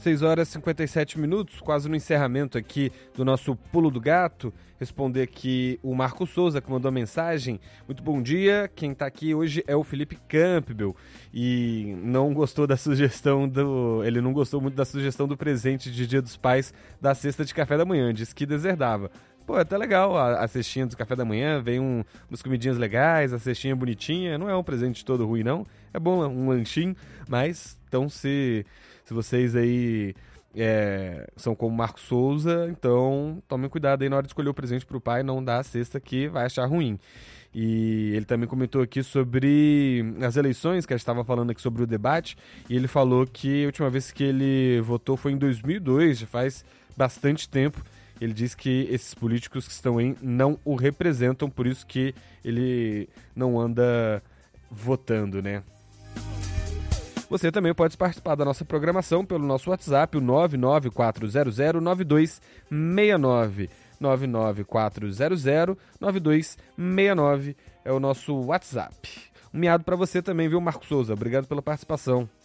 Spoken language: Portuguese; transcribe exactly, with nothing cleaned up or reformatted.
seis horas e cinquenta e sete minutos, quase no encerramento aqui do nosso Pulo do Gato. Responder aqui o Marco Souza, que mandou a mensagem. Muito bom dia, quem está aqui hoje é o Felipe Campbell e não gostou da sugestão do... Ele não gostou muito da sugestão do presente de Dia dos Pais da cesta de café da manhã, disse que deserdava. Pô, é até legal a, a cestinha do café da manhã, vem um, umas comidinhas legais, a cestinha bonitinha, não é um presente todo ruim não, é bom um lanchinho, mas então se, se vocês aí é, são como Marco Souza, então tomem cuidado aí na hora de escolher o presente pro pai, não dá a cesta que vai achar ruim. E ele também comentou aqui sobre as eleições, que a gente estava falando aqui sobre o debate, e ele falou que a última vez que ele votou foi em dois mil e dois, já faz bastante tempo. Ele diz que esses políticos que estão aí não o representam, por isso que ele não anda votando, né? Você também pode participar da nossa programação pelo nosso WhatsApp, o nove nove quatro zero zero nove dois seis nove. nove nove quatro zero zero nove dois seis nove é o nosso WhatsApp. Um miado para você também, viu, Marco Souza? Obrigado pela participação.